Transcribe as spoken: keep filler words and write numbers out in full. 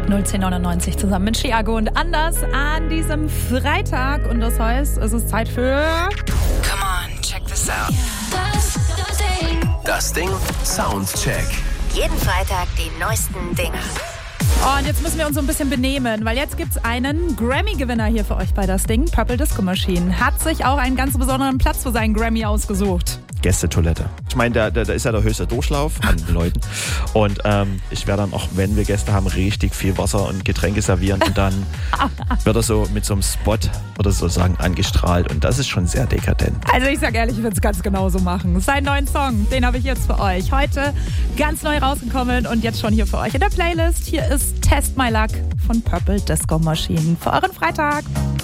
null zehn neunundneunzig zusammen mit Chiago und Anders an diesem Freitag. Und das heißt, es ist Zeit für... Come on, check this out. Das, das Ding. Das Ding Soundcheck. Jeden Freitag die neuesten Dinger. Oh, und jetzt müssen wir uns so ein bisschen benehmen, weil jetzt gibt's einen Grammy-Gewinner hier für euch bei das Ding. Purple Disco Machine hat sich auch einen ganz besonderen Platz für seinen Grammy ausgesucht. Gästetoilette. Ich meine, da, da, da ist ja der höchste Durchlauf an den Leuten. Und ähm, ich werde dann auch, wenn wir Gäste haben, richtig viel Wasser und Getränke servieren. Und dann wird er so mit so einem Spot oder sozusagen angestrahlt. Und das ist schon sehr dekadent. Also ich sag ehrlich, ich würde es ganz genauso machen. Seinen neuen Song, den habe ich jetzt für euch. Heute ganz neu rausgekommen und jetzt schon hier für euch in der Playlist. Hier ist Test My Luck von Purple Disco Machine für euren Freitag.